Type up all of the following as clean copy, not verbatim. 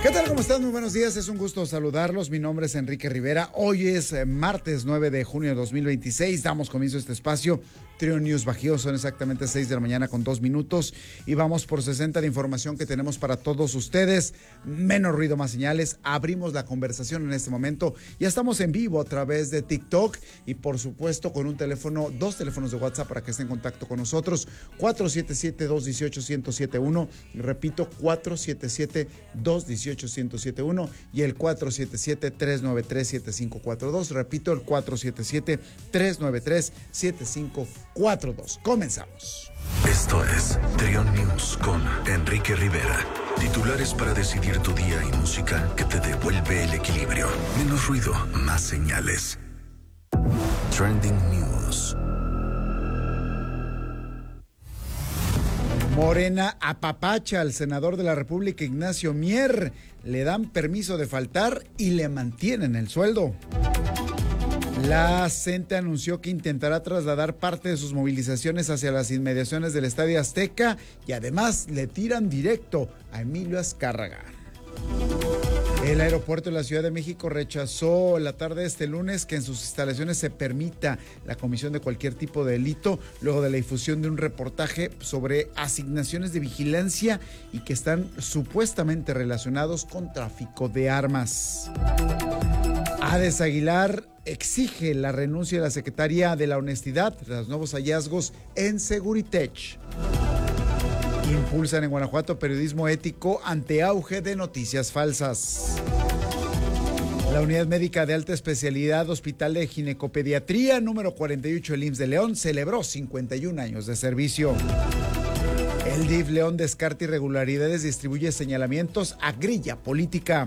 ¿Qué tal? ¿Cómo están? Muy buenos días. Es un gusto saludarlos. Mi nombre es Enrique Rivera. Hoy es martes 9 de junio de 2026. Damos comienzo a este espacio. Trio News Bajío. Son exactamente 6 de la mañana con 2 minutos. Y vamos por 60 de información que tenemos para todos ustedes. Menos ruido, más señales. Abrimos la conversación en este momento. Ya estamos en vivo a través de TikTok. Y por supuesto con un teléfono, 2 teléfonos de WhatsApp para que esté en contacto con nosotros. 477-218-1071. Repito, 477-218-1071 y el 477-393-7542. Repito, el 477-393-7542. Comenzamos. Esto es Trio News con Enrique Rivera. Titulares para decidir tu día y música que te devuelve el equilibrio. Menos ruido, más señales. Trending News. Morena apapacha al senador de la República, Ignacio Mier. Le dan permiso de faltar y le mantienen el sueldo. La CENTE anunció que intentará trasladar parte de sus movilizaciones hacia las inmediaciones del Estadio Azteca y además le tiran directo a Emilio Azcárraga. El aeropuerto de la Ciudad de México rechazó la tarde de este lunes que en sus instalaciones se permita la comisión de cualquier tipo de delito luego de la difusión de un reportaje sobre asignaciones de vigilancia y que están supuestamente relacionados con tráfico de armas. Hades Aguilar exige la renuncia de la secretaria de la Honestidad tras los nuevos hallazgos en Seguritech. Impulsan en Guanajuato periodismo ético ante auge de noticias falsas. La Unidad Médica de Alta Especialidad Hospital de Ginecopediatría número 48 del IMSS de León celebró 51 años de servicio. El DIF León descarta irregularidades y distribuye señalamientos a grilla política.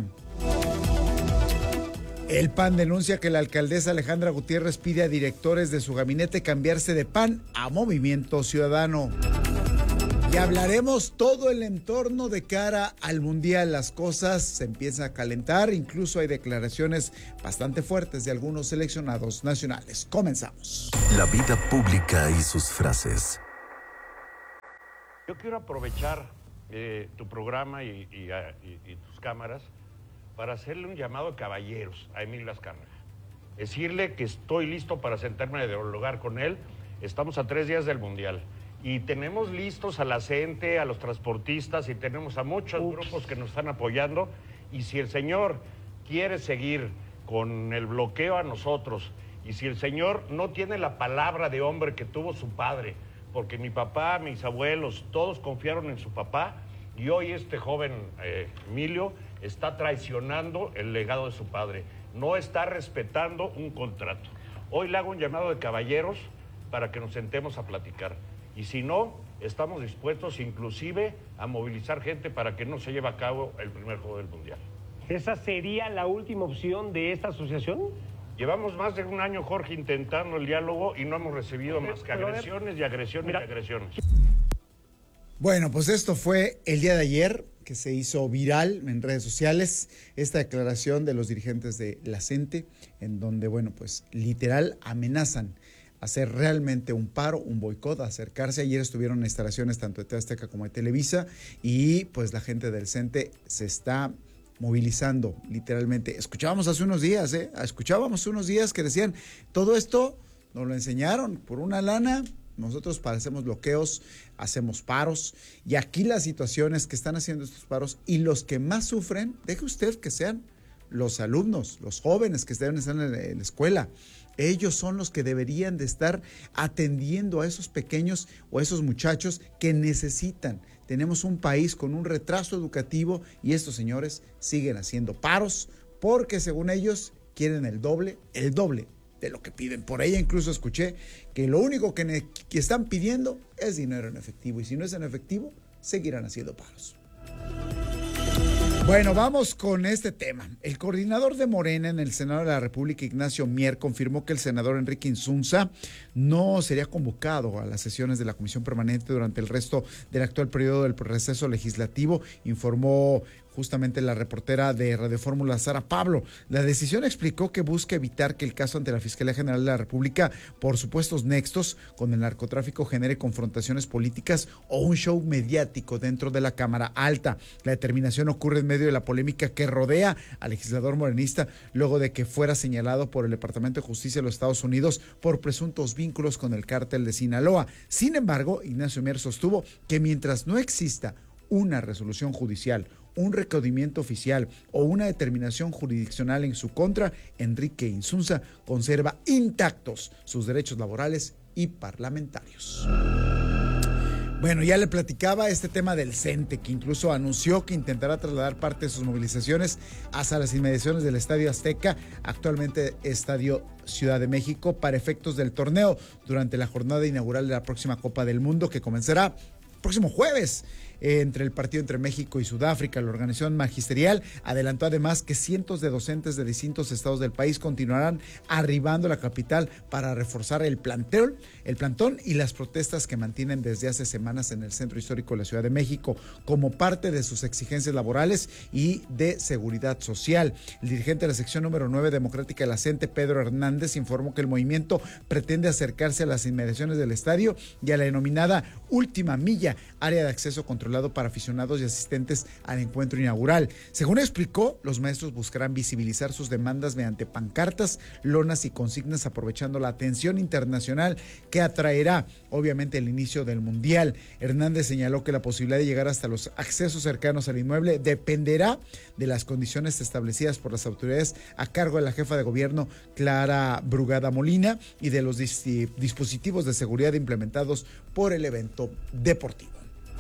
El PAN denuncia que la alcaldesa Alejandra Gutiérrez pide a directores de su gabinete cambiarse de PAN a Movimiento Ciudadano. Y hablaremos todo el entorno de cara al Mundial. Las cosas se empiezan a calentar, incluso hay declaraciones bastante fuertes de algunos seleccionados nacionales. Comenzamos. La vida pública y sus frases. Yo quiero aprovechar tu programa y tus cámaras para hacerle un llamado de caballeros a Emilio Azcárraga. Decirle que estoy listo para sentarme a dialogar con él. Estamos a 3 días del Mundial. Y tenemos listos a la CENTE, a los transportistas y tenemos a muchos grupos que nos están apoyando. Y si el señor quiere seguir con el bloqueo a nosotros y si el señor no tiene la palabra de hombre que tuvo su padre, porque mi papá, mis abuelos, todos confiaron en su papá y hoy este joven Emilio está traicionando el legado de su padre, no está respetando un contrato. Hoy le hago un llamado de caballeros para que nos sentemos a platicar. Y si no, estamos dispuestos inclusive a movilizar gente para que no se lleve a cabo el primer juego del Mundial. ¿Esa sería la última opción de esta asociación? Llevamos más de un año, Jorge, intentando el diálogo y no hemos recibido más que agresiones y agresiones y agresiones. Bueno, pues esto fue el día de ayer que se hizo viral en redes sociales, esta declaración de los dirigentes de la CENTE, en donde, bueno, pues literal amenazan hacer realmente un paro, un boicot, acercarse. Ayer estuvieron en instalaciones tanto de TV Azteca como de Televisa y pues la gente del CENTE se está movilizando literalmente. Escuchábamos hace unos días que decían, todo esto nos lo enseñaron por una lana, nosotros hacemos bloqueos, hacemos paros y aquí las situaciones que están haciendo estos paros y los que más sufren, deje usted que sean los alumnos, los jóvenes que están en la escuela. Ellos son los que deberían de estar atendiendo a esos pequeños o a esos muchachos que necesitan. Tenemos un país con un retraso educativo y estos señores siguen haciendo paros porque según ellos quieren el doble de lo que piden. Por ella incluso escuché que lo único que están pidiendo es dinero en efectivo y si no es en efectivo, seguirán haciendo paros. Bueno, vamos con este tema. El coordinador de Morena en el Senado de la República, Ignacio Mier, confirmó que el senador Enrique Insunza no sería convocado a las sesiones de la Comisión Permanente durante el resto del actual periodo del receso legislativo, informó justamente la reportera de Radio Fórmula, Sara Pablo. La decisión explicó que busca evitar que el caso ante la Fiscalía General de la República por supuestos nexos con el narcotráfico genere confrontaciones políticas o un show mediático dentro de la Cámara Alta. La determinación ocurre en medio de la polémica que rodea al legislador morenista luego de que fuera señalado por el Departamento de Justicia de los Estados Unidos por presuntos vínculos con el cártel de Sinaloa. Sin embargo, Ignacio Mier sostuvo que mientras no exista una resolución judicial, un requerimiento oficial o una determinación jurisdiccional en su contra, Enrique Insunza conserva intactos sus derechos laborales y parlamentarios. Bueno, ya le platicaba este tema del CENTE, que incluso anunció que intentará trasladar parte de sus movilizaciones hasta las inmediaciones del Estadio Azteca, actualmente Estadio Ciudad de México, para efectos del torneo durante la jornada inaugural de la próxima Copa del Mundo, que comenzará próximo jueves. Entre el partido entre México y Sudáfrica. La organización magisterial adelantó además que cientos de docentes de distintos estados del país continuarán arribando a la capital para reforzar el plantón y las protestas que mantienen desde hace semanas en el centro histórico de la Ciudad de México como parte de sus exigencias laborales y de seguridad social. El dirigente de la sección número 9 democrática de la CENTE, Pedro Hernández, informó que el movimiento pretende acercarse a las inmediaciones del estadio y a la denominada última milla, área de acceso controlado para aficionados y asistentes al encuentro inaugural. Según explicó, los maestros buscarán visibilizar sus demandas mediante pancartas, lonas y consignas, aprovechando la atención internacional que atraerá, obviamente, el inicio del Mundial. Hernández señaló que la posibilidad de llegar hasta los accesos cercanos al inmueble dependerá de las condiciones establecidas por las autoridades a cargo de la jefa de gobierno, Clara Brugada Molina, y de los dispositivos de seguridad implementados por el evento deportivo.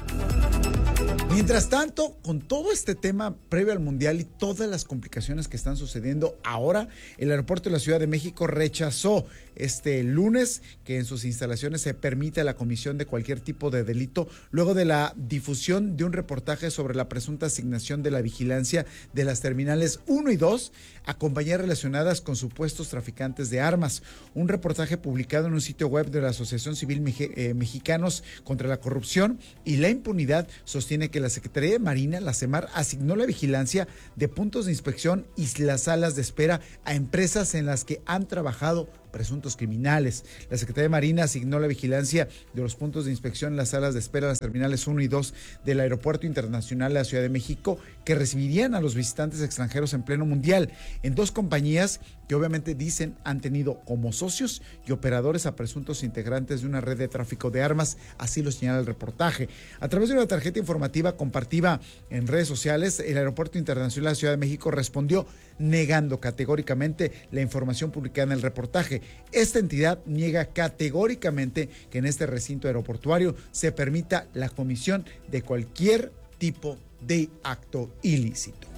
Mientras tanto, con todo este tema previo al Mundial y todas las complicaciones que están sucediendo ahora, el aeropuerto de la Ciudad de México rechazó este lunes que en sus instalaciones se permita la comisión de cualquier tipo de delito luego de la difusión de un reportaje sobre la presunta asignación de la vigilancia de las terminales 1 y 2 a compañías relacionadas con supuestos traficantes de armas. Un reportaje publicado en un sitio web de la Asociación Civil Mexicanos contra la Corrupción y la Impunidad sostiene que la Secretaría de Marina, la SEMAR, asignó la vigilancia de puntos de inspección y las salas de espera a empresas en las que han trabajado presuntos criminales. La Secretaría de Marina asignó la vigilancia de los puntos de inspección en las salas de espera de las terminales 1 y 2 del Aeropuerto Internacional de la Ciudad de México, que recibirían a los visitantes extranjeros en pleno mundial, en dos compañías que obviamente dicen han tenido como socios y operadores a presuntos integrantes de una red de tráfico de armas, así lo señala el reportaje. A través de una tarjeta informativa compartida en redes sociales, el Aeropuerto Internacional de la Ciudad de México respondió negando categóricamente la información publicada en el reportaje. Esta entidad niega categóricamente que en este recinto aeroportuario se permita la comisión de cualquier tipo de acto ilícito.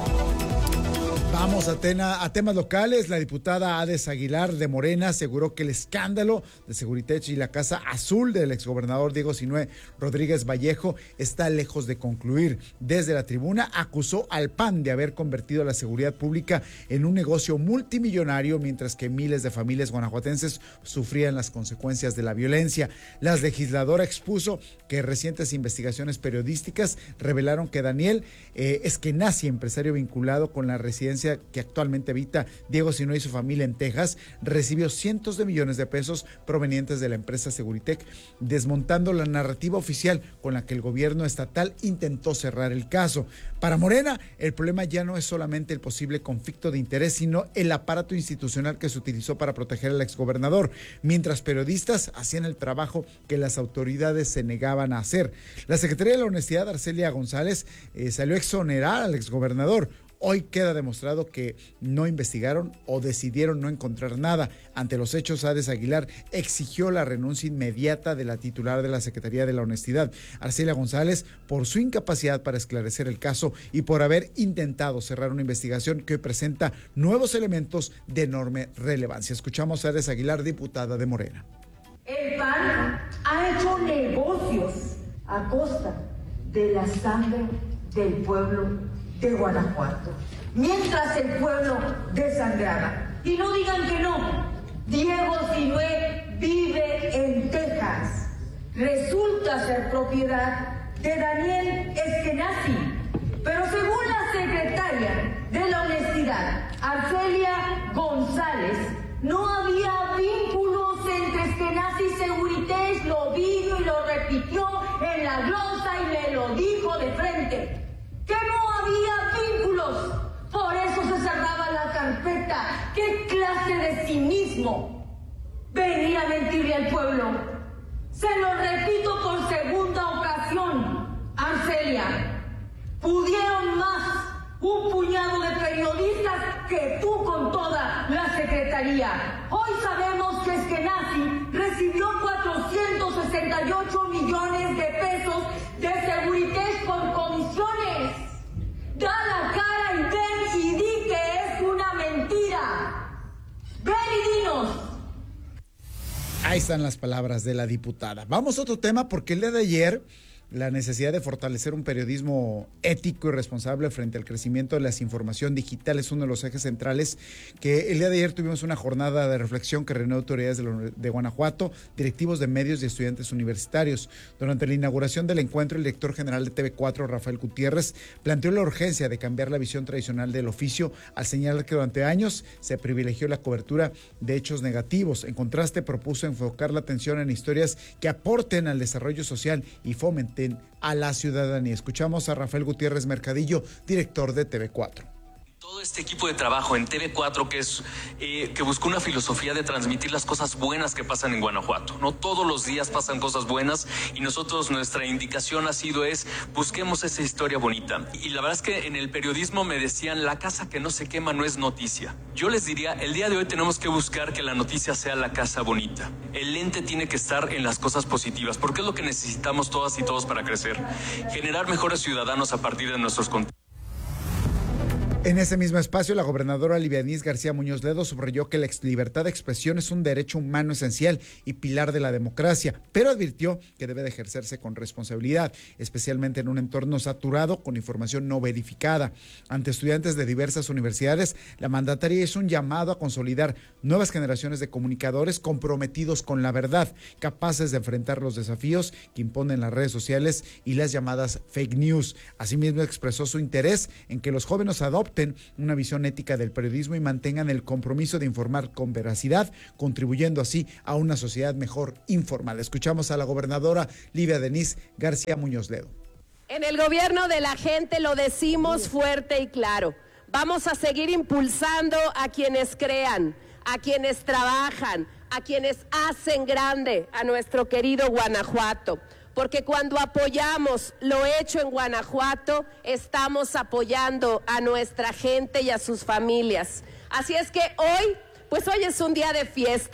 Vamos a temas locales. La diputada Ades Aguilar de Morena aseguró que el escándalo de Seguritech y la Casa Azul del exgobernador Diego Sinue Rodríguez Vallejo está lejos de concluir. Desde la tribuna acusó al PAN de haber convertido la seguridad pública en un negocio multimillonario, mientras que miles de familias guanajuatenses sufrían las consecuencias de la violencia. La legisladora expuso que recientes investigaciones periodísticas revelaron que Daniel Eskenazi, empresario vinculado con la residencia que actualmente habita Diego Sinue y su familia en Texas, recibió cientos de millones de pesos provenientes de la empresa Seguritech, desmontando la narrativa oficial con la que el gobierno estatal intentó cerrar el caso. Para Morena, el problema ya no es solamente el posible conflicto de interés, sino el aparato institucional que se utilizó para proteger al exgobernador, mientras periodistas hacían el trabajo que las autoridades se negaban a hacer. La Secretaría de la Honestidad, Arcelia González, salió a exonerar al exgobernador. Hoy queda demostrado que no investigaron o decidieron no encontrar nada. Ante los hechos, Ades Aguilar exigió la renuncia inmediata de la titular de la Secretaría de la Honestidad, Arcelia González, por su incapacidad para esclarecer el caso y por haber intentado cerrar una investigación que hoy presenta nuevos elementos de enorme relevancia. Escuchamos a Ades Aguilar, diputada de Morena. El PAN ha hecho negocios a costa de la sangre del pueblo de Guanajuato, mientras el pueblo desangraba. Y no digan que no, Diego Sinue vive en Texas, resulta ser propiedad de Daniel Eskenazi, pero según las González, no había vínculos entre Eskenazi y Securités, lo vino y lo repitió en la glosa y me lo dijo de frente, que no había vínculos, por eso se cerraba la carpeta. ¿Qué clase de cinismo venir a mentirle al pueblo? Se lo repito por segunda ocasión, Arcelia, pudieron más un puñado de periodistas que tú con toda la secretaría. Hoy sabemos que Eskenazi recibió 468 millones de pesos de Securités por comisiones. Da la cara y ven y di que es una mentira. Ven y dinos. Ahí están las palabras de la diputada. Vamos a otro tema, porque el día de ayer la necesidad de fortalecer un periodismo ético y responsable frente al crecimiento de la desinformación digital es uno de los ejes centrales, que el día de ayer tuvimos una jornada de reflexión que reunió autoridades de Guanajuato, directivos de medios y estudiantes universitarios. Durante la inauguración del encuentro, el director general de TV4, Rafael Gutiérrez, planteó la urgencia de cambiar la visión tradicional del oficio, al señalar que durante años se privilegió la cobertura de hechos negativos. En contraste, propuso enfocar la atención en historias que aporten al desarrollo social y fomenten a la ciudadanía. Escuchamos a Rafael Gutiérrez Mercadillo, director de TV4. Todo este equipo de trabajo en TV4 que buscó una filosofía de transmitir las cosas buenas que pasan en Guanajuato. No todos los días pasan cosas buenas y nosotros, nuestra indicación ha sido busquemos esa historia bonita. Y la verdad es que en el periodismo me decían, la casa que no se quema no es noticia. Yo les diría, el día de hoy tenemos que buscar que la noticia sea la casa bonita. El lente tiene que estar en las cosas positivas, porque es lo que necesitamos todas y todos para crecer. Generar mejores ciudadanos a partir de nuestros contenidos. En ese mismo espacio, la gobernadora Livia Denís García Muñoz Ledo subrayó que la libertad de expresión es un derecho humano esencial y pilar de la democracia, pero advirtió que debe de ejercerse con responsabilidad, especialmente en un entorno saturado con información no verificada. Ante estudiantes de diversas universidades, la mandataria hizo un llamado a consolidar nuevas generaciones de comunicadores comprometidos con la verdad, capaces de enfrentar los desafíos que imponen las redes sociales y las llamadas fake news. Asimismo, expresó su interés en que los jóvenes adopten una visión ética del periodismo y mantengan el compromiso de informar con veracidad, contribuyendo así a una sociedad mejor informada. Escuchamos a la gobernadora Livia Denís García Muñoz Ledo. En el gobierno de la gente lo decimos fuerte y claro. Vamos a seguir impulsando a quienes crean, a quienes trabajan, a quienes hacen grande a nuestro querido Guanajuato. Porque cuando apoyamos lo hecho en Guanajuato, estamos apoyando a nuestra gente y a sus familias. Así es que hoy es un día de fiesta.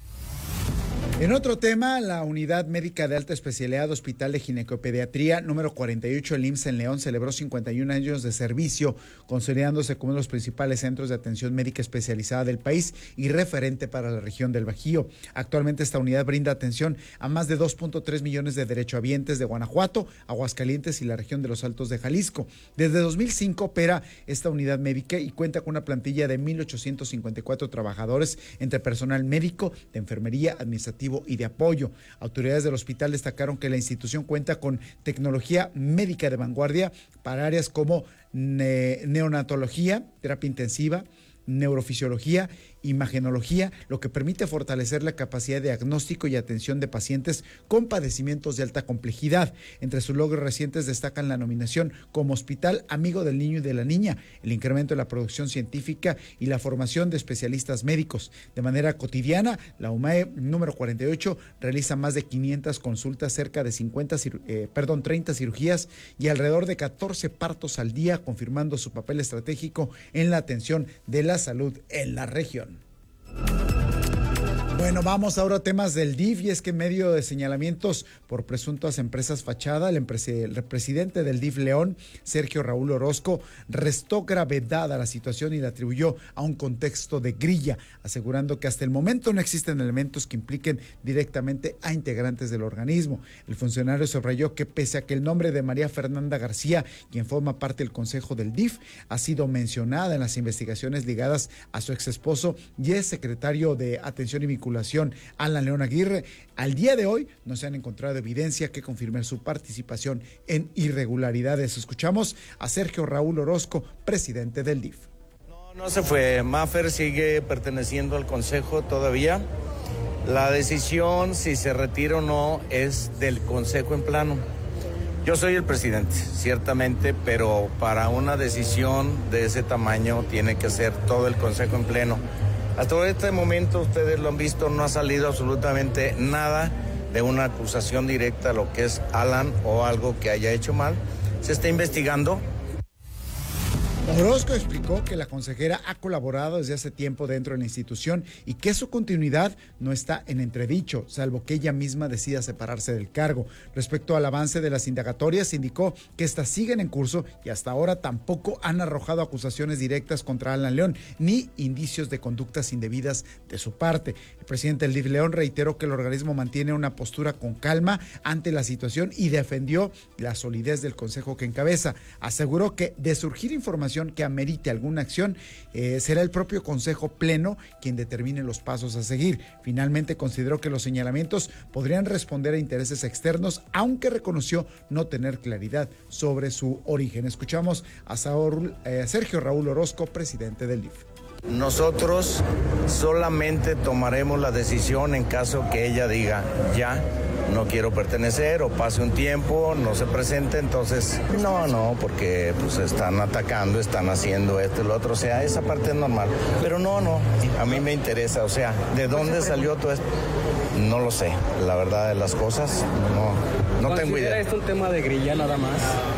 En otro tema, la Unidad Médica de Alta Especialidad Hospital de Ginecopediatría número 48, el IMSS en León, celebró 51 años de servicio, consolidándose como uno de los principales centros de atención médica especializada del país y referente para la región del Bajío. Actualmente esta unidad brinda atención a más de 2.3 millones de derechohabientes de Guanajuato, Aguascalientes y la región de los Altos de Jalisco. Desde 2005 opera esta unidad médica y cuenta con una plantilla de 1,854 trabajadores entre personal médico, de enfermería, administrativo y de apoyo. Autoridades del hospital destacaron que la institución cuenta con tecnología médica de vanguardia para áreas como neonatología, terapia intensiva, neurofisiología, imagenología, lo que permite fortalecer la capacidad de diagnóstico y atención de pacientes con padecimientos de alta complejidad. Entre sus logros recientes destacan la nominación como Hospital Amigo del Niño y de la Niña, el incremento de la producción científica y la formación de especialistas médicos. De manera cotidiana, la UMAE número 48 realiza más de 500 consultas, cerca de 30 cirugías y alrededor de 14 partos al día, confirmando su papel estratégico en la atención de la salud en la región. Bueno, vamos ahora a temas del DIF, y es que en medio de señalamientos por presuntas empresas fachada, el presidente del DIF León, Sergio Raúl Orozco, restó gravedad a la situación y la atribuyó a un contexto de grilla, asegurando que hasta el momento no existen elementos que impliquen directamente a integrantes del organismo. El funcionario subrayó que pese a que el nombre de María Fernanda García, quien forma parte del consejo del DIF, ha sido mencionada en las investigaciones ligadas a su exesposo y es secretario de Atención y Vinculación, Alan León Aguirre, al día de hoy no se han encontrado evidencia que confirme su participación en irregularidades. Escuchamos a Sergio Raúl Orozco, presidente del DIF. No se fue, Maffer sigue perteneciendo al Consejo todavía. La decisión si se retira o no es del Consejo en plano. Yo soy el presidente, ciertamente, pero para una decisión de ese tamaño tiene que ser todo el Consejo en pleno. Hasta este momento, ustedes lo han visto, no ha salido absolutamente nada de una acusación directa a lo que es Alan o algo que haya hecho mal. Se está investigando. Orozco explicó que la consejera ha colaborado desde hace tiempo dentro de la institución y que su continuidad no está en entredicho, salvo que ella misma decida separarse del cargo. Respecto al avance de las indagatorias, indicó que estas siguen en curso y hasta ahora tampoco han arrojado acusaciones directas contra Alan León, ni indicios de conductas indebidas de su parte. El presidente del DIF León reiteró que el organismo mantiene una postura con calma ante la situación y defendió la solidez del consejo que encabeza. Aseguró que de surgir información que amerite alguna acción, será el propio Consejo Pleno quien determine los pasos a seguir. Finalmente consideró que los señalamientos podrían responder a intereses externos, aunque reconoció no tener claridad sobre su origen. Escuchamos a Sergio Raúl Orozco, presidente del DIF. Nosotros solamente tomaremos la decisión en caso que ella diga ya no quiero pertenecer o pase un tiempo, no se presente, entonces no, porque pues están atacando, están haciendo esto y lo otro, o sea, esa parte es normal, pero no, a mí me interesa, o sea, ¿de dónde salió todo esto? No lo sé, la verdad de las cosas, no tengo idea. ¿Considera esto un tema de grilla nada más?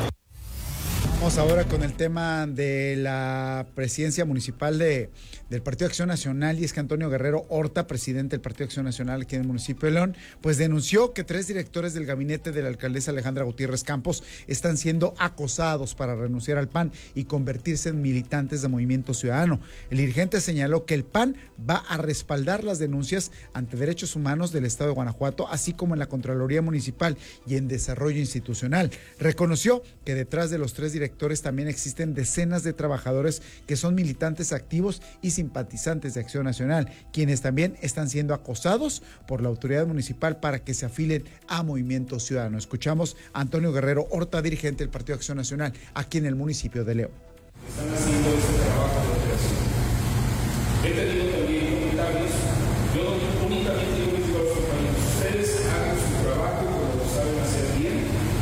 Vamos ahora con el tema de la presidencia municipal del Partido Acción Nacional, y es que Antonio Guerrero Horta, presidente del Partido Acción Nacional aquí en el municipio de León, pues denunció que 3 directores del gabinete de la alcaldesa Alejandra Gutiérrez Campos están siendo acosados para renunciar al PAN y convertirse en militantes de Movimiento Ciudadano. El dirigente señaló que el PAN va a respaldar las denuncias ante Derechos Humanos del Estado de Guanajuato, así como en la Contraloría Municipal y en Desarrollo Institucional. Reconoció que detrás de los 3 directores también existen decenas de trabajadores que son militantes activos y simpatizantes de Acción Nacional, quienes también están siendo acosados por la autoridad municipal para que se afilen a Movimiento Ciudadano. Escuchamos a Antonio Guerrero Horta, dirigente del Partido Acción Nacional aquí en el municipio de León. Están haciendo este trabajo de operación. He tenido también comentarios, yo únicamente digo a los compañeros, ustedes hagan su trabajo como lo saben hacer bien,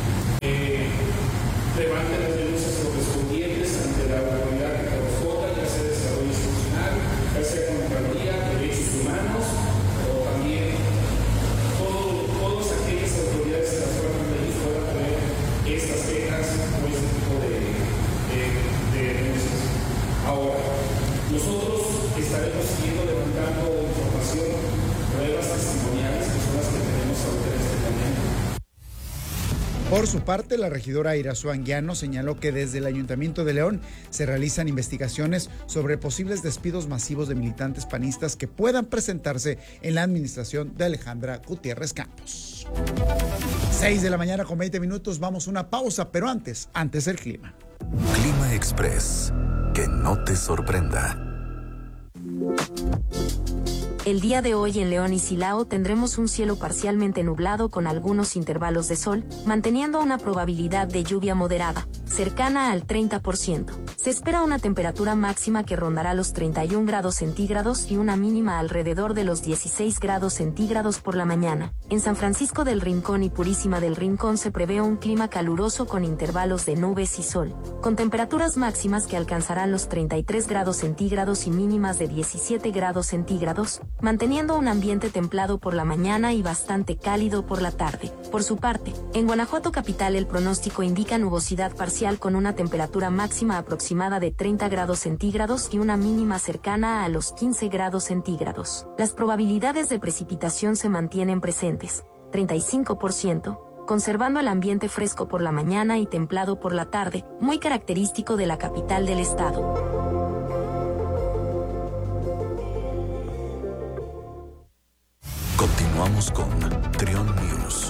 levanten las denuncias correspondientes ante la autoridad que corresponda, ya sea Desarrollo Institucional, ya sea Contraloría, Derechos Humanos, o también todas aquellas autoridades en las cuales ellos puedan tener estas quejas o este tipo de denuncias. Ahora, nosotros estaremos siguiendo levantando información, pruebas testimoniales, que son las que tenemos ahorita en este momento. Por su parte, la regidora Irazú Anguiano señaló que desde el Ayuntamiento de León se realizan investigaciones sobre posibles despidos masivos de militantes panistas que puedan presentarse en la administración de Alejandra Gutiérrez Campos. 6:20 a.m, vamos a una pausa, pero antes el clima. Clima Express, que no te sorprenda. El día de hoy en León y Silao tendremos un cielo parcialmente nublado con algunos intervalos de sol, manteniendo una probabilidad de lluvia moderada, cercana al 30%. Se espera una temperatura máxima que rondará los 31 grados centígrados y una mínima alrededor de los 16 grados centígrados por la mañana. En San Francisco del Rincón y Purísima del Rincón se prevé un clima caluroso con intervalos de nubes y sol, con temperaturas máximas que alcanzarán los 33 grados centígrados y mínimas de 17 grados centígrados, manteniendo un ambiente templado por la mañana y bastante cálido por la tarde. Por su parte, en Guanajuato capital el pronóstico indica nubosidad parcial con una temperatura máxima aproximada de 30 grados centígrados y una mínima cercana a los 15 grados centígrados. Las probabilidades de precipitación se mantienen presentes, 35%, conservando el ambiente fresco por la mañana y templado por la tarde, muy característico de la capital del estado. Continuamos con Trión News.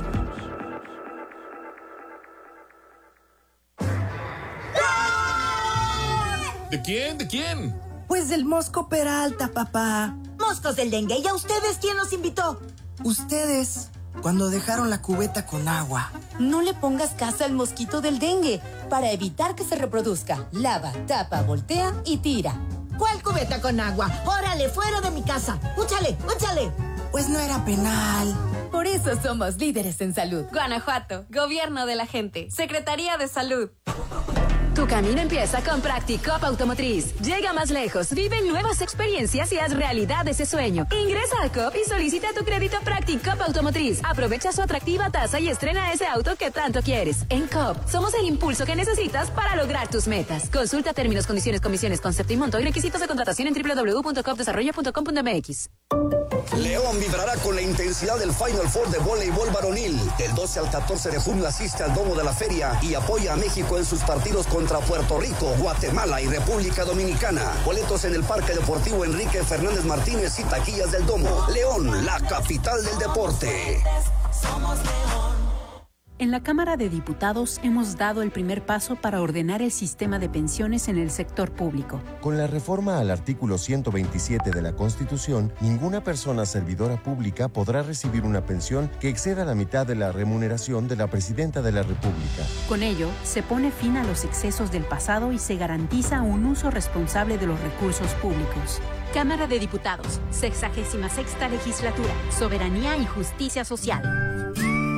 ¿De quién? ¿De quién? Pues del Mosco Peralta, papá. Moscos del dengue. ¿Y a ustedes quién los invitó? Ustedes, cuando dejaron la cubeta con agua. No le pongas caso al mosquito del dengue. Para evitar que se reproduzca, lava, tapa, voltea y tira. ¿Cuál cubeta con agua? ¡Órale, fuera de mi casa! ¡Úchale, úchale! Pues no era penal. Por eso somos líderes en salud. Guanajuato, Gobierno de la Gente, Secretaría de Salud. Tu camino empieza con Practicop Automotriz. Llega más lejos, vive nuevas experiencias y haz realidad ese sueño. Ingresa a COP y solicita tu crédito Practicop Automotriz. Aprovecha su atractiva tasa y estrena ese auto que tanto quieres. En COP, somos el impulso que necesitas para lograr tus metas. Consulta términos, condiciones, comisiones, concepto y monto y requisitos de contratación en www.copdesarrollo.com.mx. León vibrará con la intensidad del Final Four de voleibol varonil. Del 12 al 14 de junio asiste al domo de la feria y apoya a México en sus partidos contra Puerto Rico, Guatemala y República Dominicana. Boletos en el Parque Deportivo Enrique Fernández Martínez y taquillas del domo. León, la capital del deporte. Somos León. En la Cámara de Diputados hemos dado el primer paso para ordenar el sistema de pensiones en el sector público. Con la reforma al artículo 127 de la Constitución, ninguna persona servidora pública podrá recibir una pensión que exceda la mitad de la remuneración de la Presidenta de la República. Con ello, se pone fin a los excesos del pasado y se garantiza un uso responsable de los recursos públicos. Cámara de Diputados, 66ª Legislatura, Soberanía y Justicia Social.